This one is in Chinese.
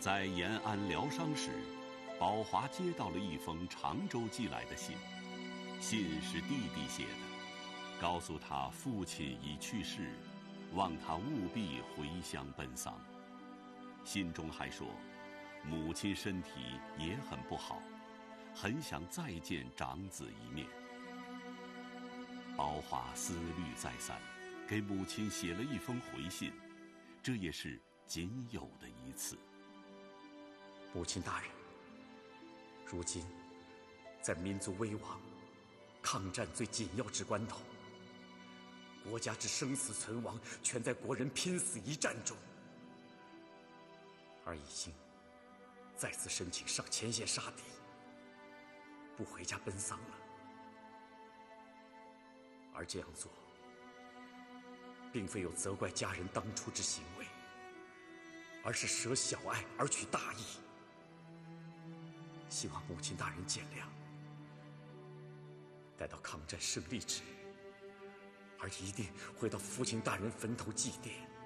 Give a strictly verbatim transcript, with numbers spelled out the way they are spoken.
在延安疗伤时，宝华接到了一封常州寄来的信，信是弟弟写的，告诉他父亲已去世，望他务必回乡奔丧。信中还说，母亲身体也很不好，很想再见长子一面。宝华思虑再三，给母亲写了一封回信，这也是仅有的一次。 母亲大人，如今在民族危亡、抗战最紧要之关头，国家之生死存亡全在国人拼死一战中，而已经再次申请上前线杀敌，不回家奔丧了。而这样做，并非有责怪家人当初之行为，而是舍小爱而取大义。希望母亲大人见谅。待到抗战胜利之日，儿一定会到父亲大人坟头祭奠。